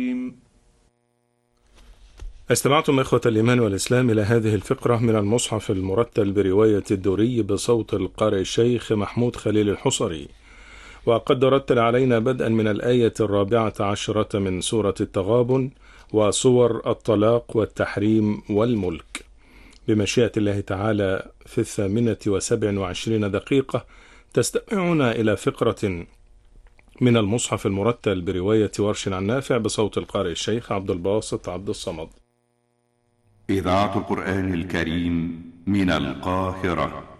استمعتم إخوة الإيمان والإسلام إلى هذه الفقرة من المصحف المرتل برواية الدوري بصوت القارئ الشيخ محمود خليل الحصري، وقد رتل علينا بدءا من الآية 14 من سورة التغابن وصور الطلاق والتحريم والملك. بمشيئة الله تعالى في 28:27 تستمعون إلى فقرة من المصحف المرتل برواية ورش عن نافع بصوت القارئ الشيخ عبد الباسط عبد الصمد. إذاعة القرآن الكريم من القاهرة.